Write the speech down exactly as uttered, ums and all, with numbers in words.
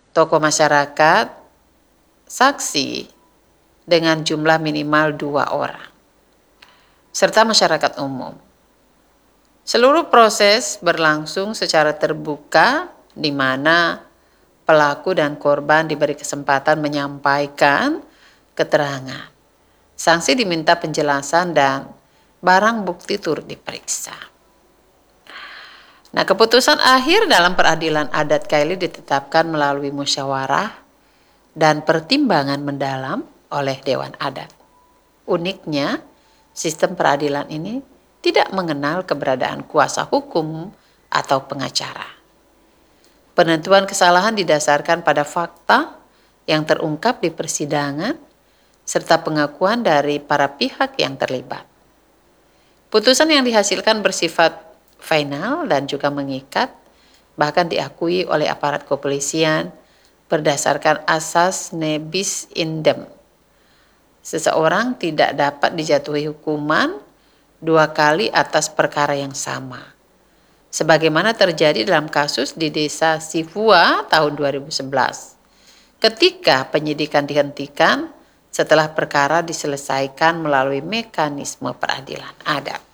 tokoh masyarakat, saksi dengan jumlah minimal dua orang, serta masyarakat umum. Seluruh proses berlangsung secara terbuka di mana pelaku dan korban diberi kesempatan menyampaikan keterangan. Saksi diminta penjelasan dan barang bukti turut diperiksa. Nah, keputusan akhir dalam peradilan adat Kaili ditetapkan melalui musyawarah dan pertimbangan mendalam oleh Dewan Adat. Uniknya, sistem peradilan ini tidak mengenal keberadaan kuasa hukum atau pengacara. Penentuan kesalahan didasarkan pada fakta yang terungkap di persidangan serta pengakuan dari para pihak yang terlibat. Putusan yang dihasilkan bersifat final dan juga mengikat, bahkan diakui oleh aparat kepolisian berdasarkan asas ne bis in idem. Seseorang tidak dapat dijatuhi hukuman dua kali atas perkara yang sama, sebagaimana terjadi dalam kasus di Desa Sifua tahun dua ribu sebelas, ketika penyidikan dihentikan setelah perkara diselesaikan melalui mekanisme peradilan adat.